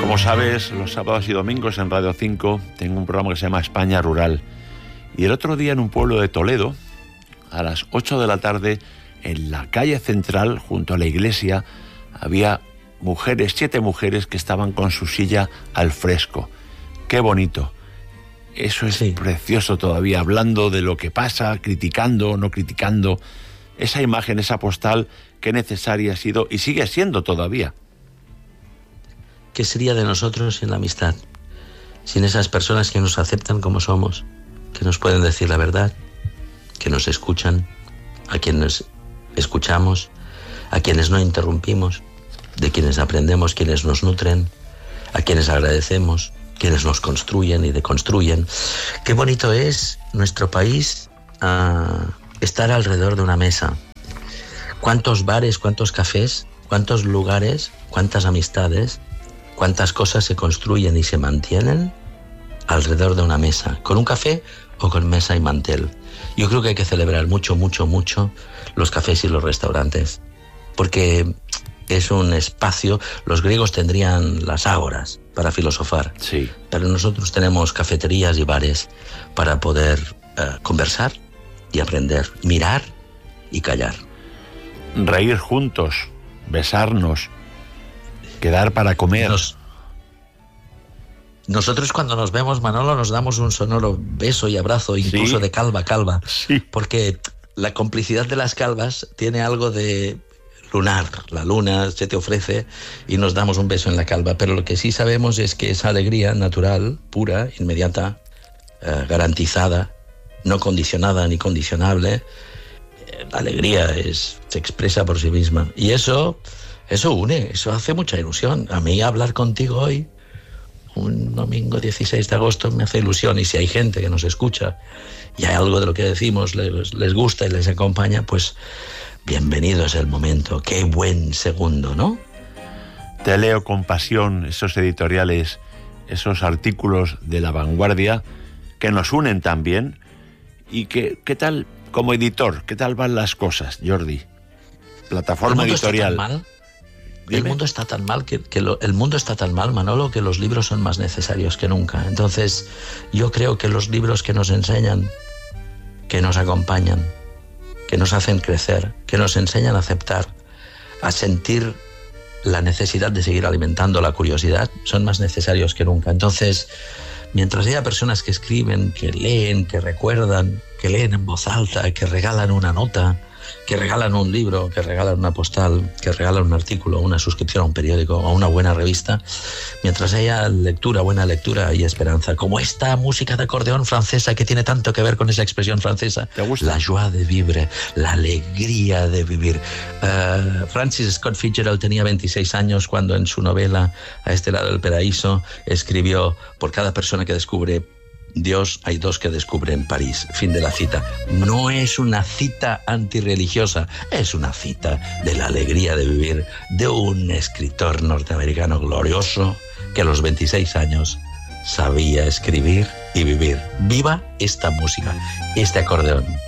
Como sabes, los sábados y domingos en Radio 5 tengo un programa que se llama España Rural. Y el otro día en un pueblo de Toledo, a las 8 de la tarde, en la calle central, junto a la iglesia, había mujeres, 7 mujeres que estaban con su silla al fresco. ¡Qué bonito! Eso es precioso todavía, hablando de lo que pasa, criticando, no criticando. Esa imagen, esa postal, qué necesaria ha sido y sigue siendo todavía. ¿Qué sería de nosotros sin la amistad? Sin esas personas que nos aceptan como somos, que nos pueden decir la verdad, que nos escuchan, a quienes escuchamos, a quienes no interrumpimos, de quienes aprendemos, quienes nos nutren, a quienes agradecemos, quienes nos construyen y deconstruyen. Qué bonito es nuestro país estar alrededor de una mesa. ¿Cuántos bares, cuántos cafés, cuántos lugares, cuántas amistades, cuántas cosas se construyen y se mantienen alrededor de una mesa, con un café o con mesa y mantel? Yo creo que hay que celebrar mucho, mucho, mucho los cafés y los restaurantes, porque es un espacio. Los griegos tendrían las ágoras para filosofar, sí, pero nosotros tenemos cafeterías y bares para poder conversar y aprender, mirar y callar. Reír juntos, besarnos, quedar para comer. Nosotros cuando nos vemos, Manolo, nos damos un sonoro beso y abrazo, incluso de calva a calva, porque la complicidad de las calvas tiene algo de lunar. La luna se te ofrece y nos damos un beso en la calva, pero lo que sí sabemos es que esa alegría natural, pura, inmediata, garantizada, no condicionada ni condicionable, la alegría se expresa por sí misma. Y eso une, eso hace mucha ilusión. A mí hablar contigo hoy, un domingo 16 de agosto, me hace ilusión. Y si hay gente que nos escucha y hay algo de lo que decimos les gusta y les acompaña, pues bienvenido es el momento. Qué buen segundo, ¿no? Te leo con pasión esos editoriales, esos artículos de La Vanguardia que nos unen también. ¿Y qué tal como editor? ¿Qué tal van las cosas, Jordi? Plataforma editorial. El mundo está tan mal el mundo está tan mal, Manolo, que los libros son más necesarios que nunca. Entonces, yo creo que los libros que nos enseñan, que nos acompañan, que nos hacen crecer, que nos enseñan a aceptar, a sentir la necesidad de seguir alimentando la curiosidad, son más necesarios que nunca. Entonces, mientras haya personas que escriben, que leen, que recuerdan, que leen en voz alta, que regalan una nota, que regalan un libro, que regalan una postal, que regalan un artículo, una suscripción a un periódico, a una buena revista, mientras haya lectura, buena lectura y esperanza, como esta música de acordeón francesa que tiene tanto que ver con esa expresión francesa. ¿Te gusta? La joie de vivre, la alegría de vivir. Francis Scott Fitzgerald tenía 26 años cuando en su novela A este lado del paraíso escribió: por cada persona que descubre Dios, hay 2 que descubren París. Fin de la cita. No es una cita antirreligiosa, es una cita de la alegría de vivir de un escritor norteamericano glorioso que a los 26 años sabía escribir y vivir. ¡Viva esta música, este acordeón!